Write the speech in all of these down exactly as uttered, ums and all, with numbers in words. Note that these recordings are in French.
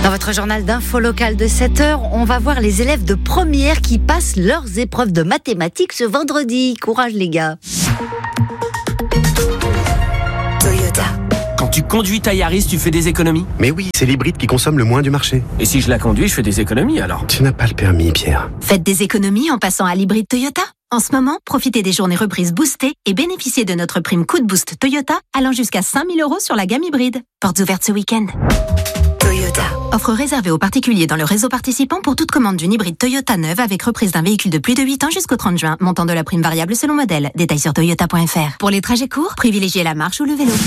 Dans votre journal d'info local de sept heures, on va voir les élèves de première qui passent leurs épreuves de mathématiques ce vendredi. Courage les gars. Toyota. Quand tu conduis ta Yaris, tu fais des économies ? Mais oui, c'est l'hybride qui consomme le moins du marché. Et si je la conduis, je fais des économies alors ? Tu n'as pas le permis, Pierre. Faites des économies en passant à l'hybride Toyota. En ce moment, profitez des journées reprises boostées et bénéficiez de notre prime coup de boost Toyota allant jusqu'à cinq mille euros sur la gamme hybride. Portes ouvertes ce week-end. Toyota. Offre réservée aux particuliers dans le réseau participant pour toute commande d'une hybride Toyota neuve avec reprise d'un véhicule de plus de huit ans jusqu'au trente juin. Montant de la prime variable selon modèle. Détails sur toyota point f r. Pour les trajets courts, privilégiez la marche ou le vélo.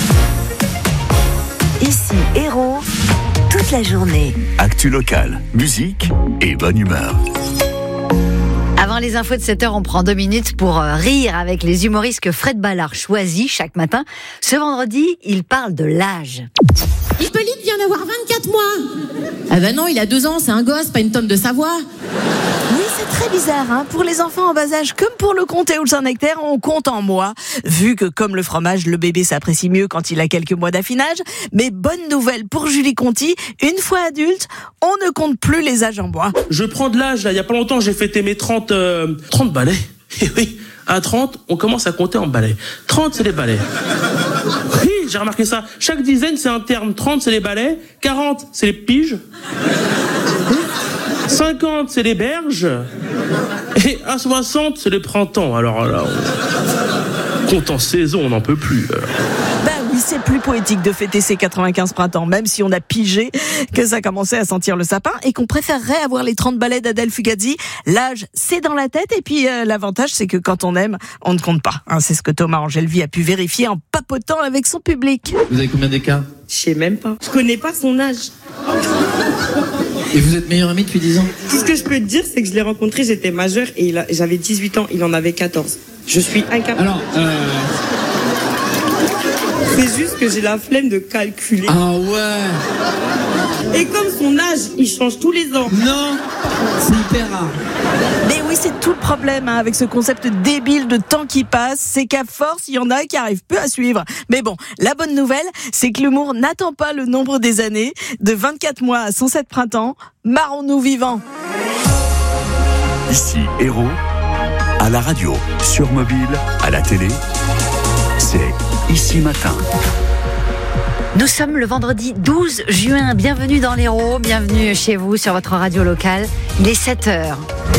Ici, Héros, toute la journée. Actu locale, musique et bonne humeur. Avant les infos de sept heures, on prend deux minutes pour rire avec les humoristes que Fred Ballard choisit chaque matin. Ce vendredi, il parle de l'âge. Hippolyte vient d'avoir vingt-quatre mois. Ah ben non, il a deux ans, c'est un gosse, pas une tonne de savoir. Oui, c'est très bizarre, hein. Pour les enfants en bas âge, comme pour le comté ou le Saint-Nectaire, on compte en mois, vu que comme le fromage, le bébé s'apprécie mieux quand il a quelques mois d'affinage. Mais bonne nouvelle pour Julie Conti, une fois adulte, on ne compte plus les âges en mois. Je prends de l'âge, là, il y a pas longtemps, j'ai fêté mes trente, euh, trente balais. Et oui, à trente, on commence à compter en balais. trente, c'est les balais. Oui, j'ai remarqué ça. Chaque dizaine, c'est un terme. trente, c'est les balais. quarante, c'est les piges. cinquante, c'est les berges. Et à soixante, c'est le printemps. Alors là, on compte en saison, on n'en peut plus. Ben oui, c'est plus poétique de fêter ses quatre-vingt-quinze printemps, même si on a pigé que ça commençait à sentir le sapin et qu'on préférerait avoir les trente balais d'Adèle Fugazzi. L'âge, c'est dans la tête, et puis euh, l'avantage, c'est que quand on aime, on ne compte pas. Hein, c'est ce que Thomas Angelvi a pu vérifier en papotant avec son public. Vous avez combien d'écart ? Je sais même pas. Je connais pas son âge. Et vous êtes meilleur ami depuis dix ans ? Tout ce que je peux te dire, c'est que je l'ai rencontré, j'étais majeure et il a, j'avais dix-huit ans, il en avait quatorze. Je suis incapable. Alors, euh... c'est juste que j'ai la flemme de calculer. Ah ouais. Et comme son âge, il change tous les ans. Non, c'est hyper rare. Mais oui, c'est tout le problème hein, avec ce concept débile de temps qui passe, c'est qu'à force, il y en a qui arrivent peu à suivre. Mais bon, la bonne nouvelle, c'est que l'humour n'attend pas le nombre des années. De vingt-quatre mois à cent sept printemps, marrons-nous vivants. Ici, Héros, à la radio, sur mobile, à la télé, c'est Ici Matin. Nous sommes le vendredi douze juin. Bienvenue dans l'Héros, bienvenue chez vous sur votre radio locale. Il est sept heures.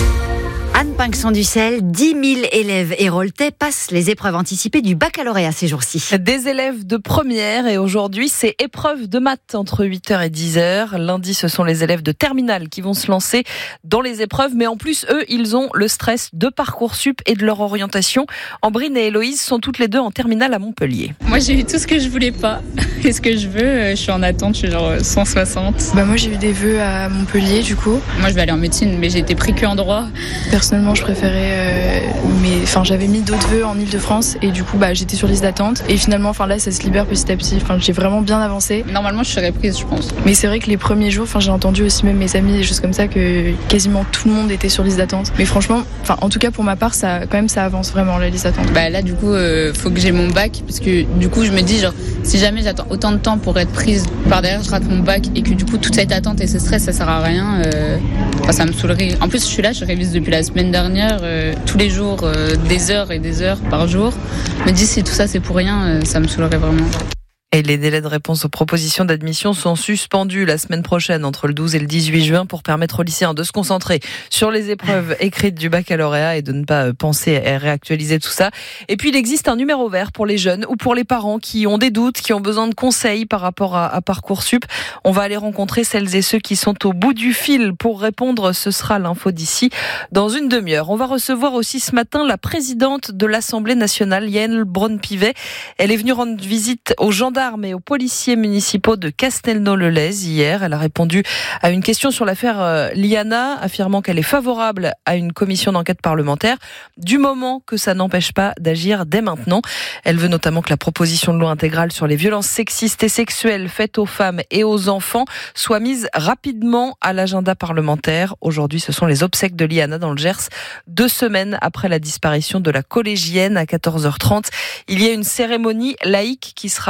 Anne Pinxon-Dussel, dix mille élèves héroltais passent les épreuves anticipées du baccalauréat ces jours-ci. Des élèves de première et aujourd'hui c'est épreuve de maths entre huit heures et dix heures. Lundi ce sont les élèves de terminale qui vont se lancer dans les épreuves, mais en plus eux ils ont le stress de Parcoursup et de leur orientation. Ambrine et Héloïse sont toutes les deux en terminale à Montpellier. Moi j'ai eu tout ce que je voulais pas et ce que je veux, je suis en attente, je suis genre cent soixante. Bah moi j'ai eu des vœux à Montpellier du coup. Moi je vais aller en médecine mais j'ai été pris que en droit. Personnellement, je préférais, euh, mais enfin, j'avais mis d'autres vœux en Île-de-France et du coup, bah, j'étais sur liste d'attente. Et finalement, enfin là, ça se libère petit à petit. Enfin, j'ai vraiment bien avancé. Normalement, je serais prise, je pense. Mais c'est vrai que les premiers jours, enfin, j'ai entendu aussi même mes amis des choses comme ça que quasiment tout le monde était sur liste d'attente. Mais franchement, enfin, en tout cas pour ma part, ça, quand même, ça avance vraiment la liste d'attente. Bah là, du coup, euh, faut que j'ai mon bac parce que du coup, je me dis genre, si jamais j'attends autant de temps pour être prise par derrière, je rate mon bac et que du coup, toute cette attente et ce stress, ça sert à rien. Euh, enfin, ça me saoulerait. En plus, je suis là, je révise depuis la semaine dernière. Euh, tous les jours, euh, des heures et des heures par jour. Je me dis si tout ça c'est pour rien, euh, ça me saoulerait vraiment. Et les délais de réponse aux propositions d'admission sont suspendus la semaine prochaine entre le douze et le dix-huit juin pour permettre aux lycéens de se concentrer sur les épreuves écrites du baccalauréat et de ne pas penser à réactualiser tout ça. Et puis il existe un numéro vert pour les jeunes ou pour les parents qui ont des doutes, qui ont besoin de conseils par rapport à, à Parcoursup. On va aller rencontrer celles et ceux qui sont au bout du fil pour répondre. Ce sera l'info d'ici dans une demi-heure. On va recevoir aussi ce matin la présidente de l'Assemblée nationale, Yael Braun-Pivet. Elle est venue rendre visite aux gendarmes et aux policiers municipaux de Castelnau-le-Lez hier. Elle a répondu à une question sur l'affaire Liana, affirmant qu'elle est favorable à une commission d'enquête parlementaire, du moment que ça n'empêche pas d'agir dès maintenant. Elle veut notamment que la proposition de loi intégrale sur les violences sexistes et sexuelles faites aux femmes et aux enfants soit mise rapidement à l'agenda parlementaire. Aujourd'hui, ce sont les obsèques de Liana dans le Gers, deux semaines après la disparition de la collégienne à quatorze heures trente. Il y a une cérémonie laïque qui sera ouverte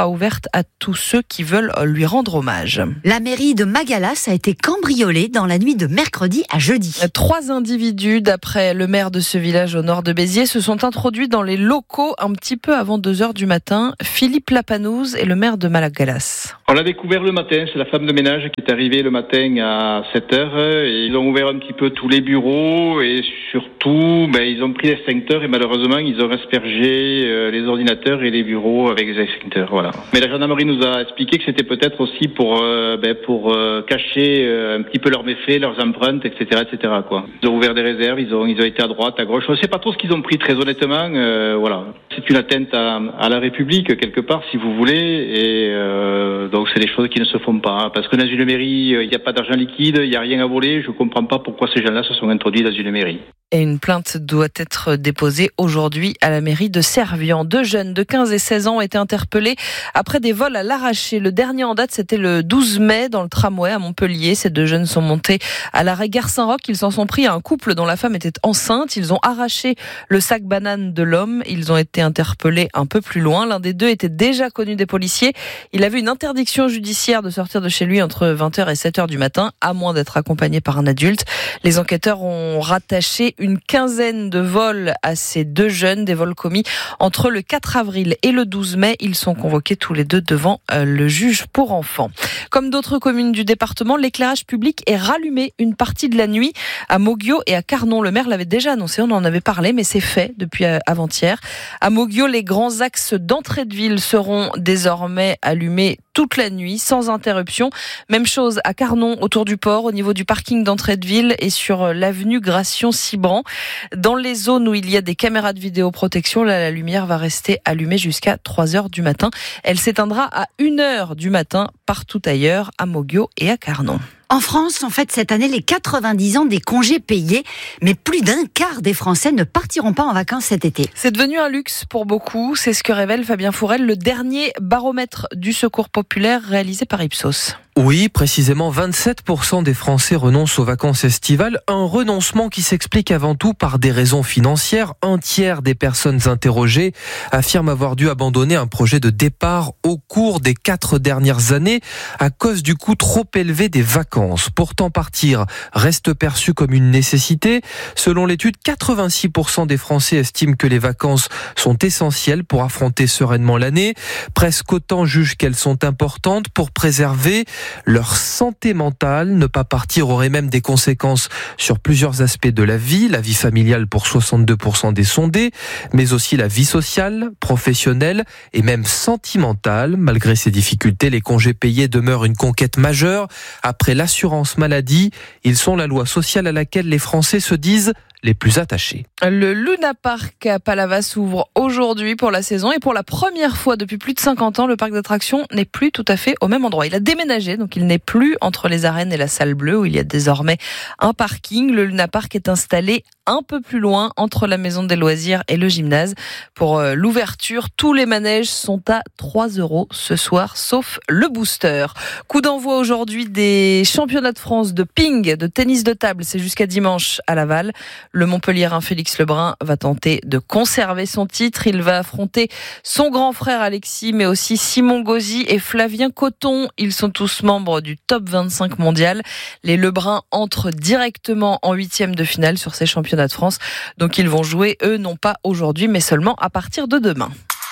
ouverte à tous ceux qui veulent lui rendre hommage. La mairie de Magalas a été cambriolée dans la nuit de mercredi à jeudi. Trois individus, d'après le maire de ce village au nord de Béziers, se sont introduits dans les locaux un petit peu avant deux heures du matin. Philippe Lapanouse est le maire de Magalas. On l'a découvert le matin, c'est la femme de ménage qui est arrivée le matin à sept heures et ils ont ouvert un petit peu tous les bureaux et surtout ben, ils ont pris l'extincteur et malheureusement ils ont aspergé euh, les ordinateurs et les bureaux avec les extincteurs. Voilà. Mais la gendarmerie nous a expliqué que c'était peut-être aussi pour, euh, ben, pour euh, cacher euh, un petit peu leurs méfaits, leurs empreintes, et cetera et cetera quoi. Ils ont ouvert des réserves, ils ont, ils ont été à droite, à gauche. Je ne sais pas trop ce qu'ils ont pris très honnêtement. Euh, voilà. C'est une atteinte à, à la République quelque part si vous voulez et euh, donc c'est des choses qui ne se font pas. Hein, parce que dans une mairie, il n'y a pas d'argent liquide, il n'y a rien à voler. Je ne comprends pas pourquoi ces gens-là se sont introduits dans une mairie. Et une plainte doit être déposée aujourd'hui à la mairie de Servian. Deux jeunes de quinze et seize ans ont été interpellés après des vols à l'arraché. Le dernier en date, c'était le douze mai dans le tramway à Montpellier. Ces deux jeunes sont montés à l'arrêt Gare Saint-Roch. Ils s'en sont pris à un couple dont la femme était enceinte. Ils ont arraché le sac banane de l'homme. Ils ont été interpellés un peu plus loin. L'un des deux était déjà connu des policiers. Il avait une interdiction judiciaire de sortir de chez lui entre vingt heures et sept heures du matin, à moins d'être accompagné par un adulte. Les enquêteurs ont rattaché une quinzaine de vols à ces deux jeunes, des vols commis entre le quatre avril et le douze mai. Ils sont convoqués tous les deux devant euh, le juge pour enfants. Comme d'autres communes du département, l'éclairage public est rallumé une partie de la nuit à Moguio et à Carnon. Le maire l'avait déjà annoncé, on en avait parlé, mais c'est fait depuis euh, avant-hier. À Moguio, les grands axes d'entrée de ville seront désormais allumés toute la nuit, sans interruption. Même chose à Carnon, autour du port, au niveau du parking d'entrée de ville et sur l'avenue Gration-Cibran. Dans les zones où il y a des caméras de vidéoprotection, là, la lumière va rester allumée jusqu'à trois heures du matin. Elle s'éteindra à une heure du matin partout ailleurs, à Moguio et à Carnon. En France, en fait, cette année, les quatre-vingt-dix ans des congés payés, mais plus d'un quart des Français ne partiront pas en vacances cet été. C'est devenu un luxe pour beaucoup, c'est ce que révèle Fabien Fourel, le dernier baromètre du secours populaire réalisé par Ipsos. Oui, précisément vingt-sept pour cent des Français renoncent aux vacances estivales, un renoncement qui s'explique avant tout par des raisons financières. Un tiers des personnes interrogées affirment avoir dû abandonner un projet de départ au cours des quatre dernières années à cause du coût trop élevé des vacances. Pourtant, partir reste perçu comme une nécessité. Selon l'étude, quatre-vingt-six pour cent des Français estiment que les vacances sont essentielles pour affronter sereinement l'année. Presque autant jugent qu'elles sont importantes pour préserver leur santé mentale. Ne pas partir aurait même des conséquences sur plusieurs aspects de la vie. La vie familiale pour soixante-deux pour cent des sondés, mais aussi la vie sociale, professionnelle et même sentimentale. Malgré ces difficultés, les congés payés demeurent une conquête majeure. Après l'assurance maladie, ils sont la loi sociale à laquelle les Français se disent les plus attachés. Le Luna Park à Palavas ouvre aujourd'hui pour la saison et pour la première fois depuis plus de cinquante ans, le parc d'attractions n'est plus tout à fait au même endroit. Il a déménagé, donc il n'est plus entre les arènes et la salle bleue où il y a désormais un parking. Le Luna Park est installé un peu plus loin entre la maison des loisirs et le gymnase. Pour l'ouverture, tous les manèges sont à trois euros ce soir, sauf le booster. Coup d'envoi aujourd'hui des championnats de France de ping, de tennis de table. C'est jusqu'à dimanche à Laval. Le Montpelliérain Félix Lebrun va tenter de conserver son titre. Il va affronter son grand frère Alexis, mais aussi Simon Gauzy et Flavien Coton. Ils sont tous membres du top vingt-cinq mondial. Les Lebrun entrent directement en huitième de finale sur ces championnats de France. Donc ils vont jouer, eux, non pas aujourd'hui, mais seulement à partir de demain.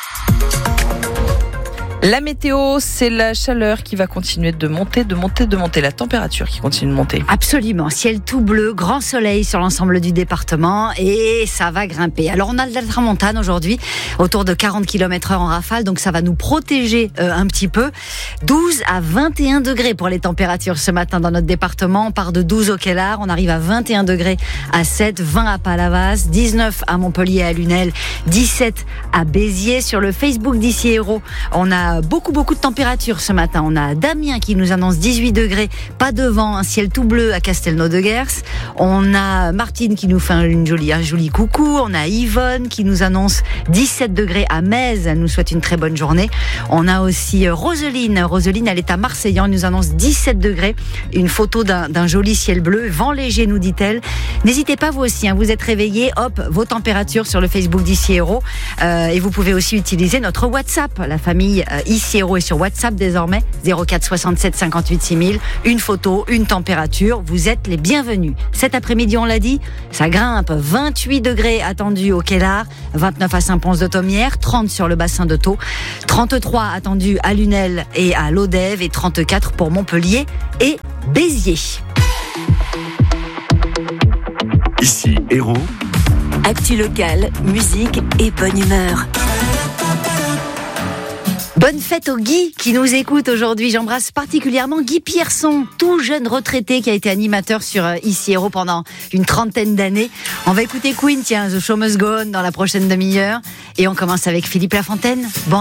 La météo, c'est la chaleur qui va continuer de monter, de monter, de monter. La température qui continue de monter. Absolument. Ciel tout bleu, grand soleil sur l'ensemble du département et ça va grimper. Alors, on a de la tramontane aujourd'hui, autour de quarante kilomètres heure en rafale, donc ça va nous protéger euh, un petit peu. douze à vingt et un degrés pour les températures ce matin dans notre département. On part de douze au Kellar, on arrive à vingt et un degrés à Sète, vingt à Palavas, dix-neuf à Montpellier à Lunel, dix-sept à Béziers. Sur le Facebook d'Ici Héros, on a beaucoup beaucoup de températures ce matin. On a Damien qui nous annonce dix-huit degrés, pas de vent, un ciel tout bleu à Castelnau-de-Guers. On a Martine qui nous fait une jolie, un joli coucou. On a Yvonne qui nous annonce dix-sept degrés à Metz. Elle nous souhaite une très bonne journée. On a aussi Roseline. Roseline, elle est à Marseille. Elle nous annonce dix-sept degrés. Une photo d'un, d'un joli ciel bleu. Vent léger, nous dit-elle. N'hésitez pas vous aussi, hein, vous êtes réveillés. Hop, vos températures sur le Facebook d'Ici Héros. Euh, et vous pouvez aussi utiliser notre WhatsApp, la famille euh, Ici Hérault et sur WhatsApp désormais, zéro quatre soixante-sept cinquante-huit six mille. Une photo, une température, vous êtes les bienvenus. Cet après-midi, on l'a dit, ça grimpe. vingt-huit degrés attendus au Kellar, vingt-neuf à Saint-Pons-de-Thomières, trente sur le bassin de Thau, trente-trois attendus à Lunel et à Lodève et trente-quatre pour Montpellier et Béziers. Ici Hérault. Actu locale, musique et bonne humeur. Bonne fête au Guy qui nous écoute aujourd'hui. J'embrasse particulièrement Guy Pierson, tout jeune retraité qui a été animateur sur Ici Hérault pendant une trentaine d'années. On va écouter Queen, tiens, The Show Must Go On dans la prochaine demi-heure. Et on commence avec Philippe Lafontaine. Bon